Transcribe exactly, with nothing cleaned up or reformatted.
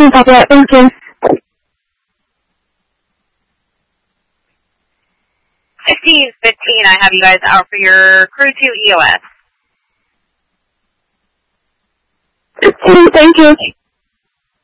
fifteen, copy that. Thank you. fifteen fifteen, I have you guys out for your Crew two E O S. fifteen, thank you.